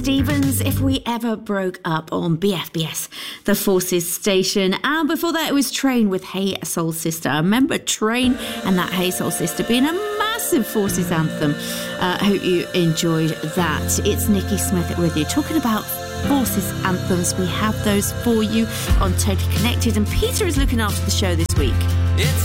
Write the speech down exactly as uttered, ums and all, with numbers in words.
Stevens, If We Ever Broke Up, on B F B S, the Forces station. And before that, it was Train with Hey Soul Sister. I remember Train and that Hey Soul Sister being a massive Forces anthem. I uh, hope you enjoyed that. It's Nikki Smith with you, talking about Forces anthems. We have those for you on Totally Connected. And Peter is looking after the show this week. It's